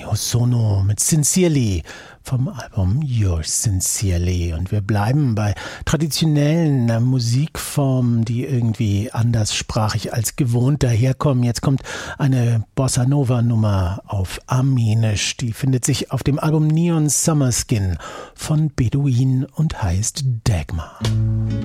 Hosono mit Sincerely vom Album Yours Sincerely. Und wir bleiben bei traditionellen Musikformen, die irgendwie anderssprachig als gewohnt daherkommen. Jetzt kommt eine Bossa Nova Nummer auf Armenisch. Die findet sich auf dem Album Neon Summer Skin von Beduin und heißt Dagmar.